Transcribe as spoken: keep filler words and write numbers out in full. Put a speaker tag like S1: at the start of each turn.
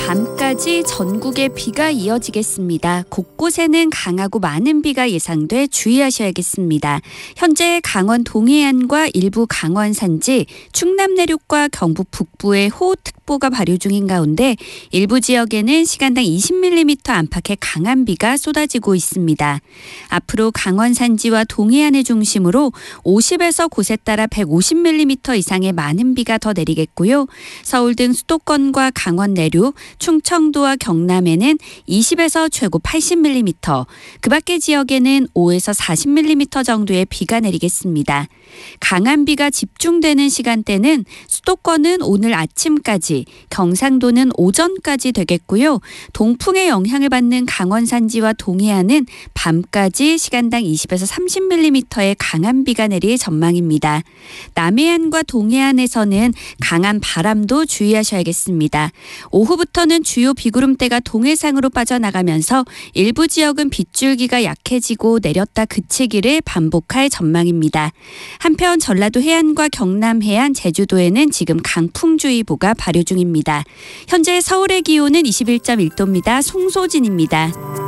S1: 밤까지 전국에 비가 이어지겠습니다. 곳곳에는 강하고 많은 비가 예상돼 주의하셔야겠습니다. 현재 강원 동해안과 일부 강원 산지, 충남 내륙과 경북 북부에 호우특보가 발효 중인 가운데 일부 지역에는 시간당 이십 밀리미터 안팎의 강한 비가 쏟아지고 있습니다. 앞으로 강원 산지와 동해안을 중심으로 오십에서 곳에 따라 백오십 밀리미터 이상의 많은 비가 더 내리겠고요. 서울 등 수도권과 강원 내륙, 충청도와 경남에는 이십에서 최고 팔십 밀리미터, 그 밖의 지역에는 오에서 사십 밀리미터 정도의 비가 내리겠습니다. 강한 비가 집중되는 시간대는 수도권은 오늘 아침까지, 경상도는 오전까지 되겠고요. 동풍의 영향을 받는 강원 산지와 동해안은 밤까지 시간당 이십에서 삼십 밀리미터의 강한 비가 내릴 전망입니다. 남해안과 동해안에서는 강한 바람도 주의하셔야겠습니다. 오후부터는 주요 비구름대가 동해상으로 빠져나가면서 일부 지역은 빗줄기가 약해지고 내렸다 그치기를 반복할 전망입니다. 한편 전라도 해안과 경남 해안, 제주도에는 지금 강풍주의보가 발효 중입니다. 현재 서울의 기온은 이십일 점 일 도입니다. 송소진입니다.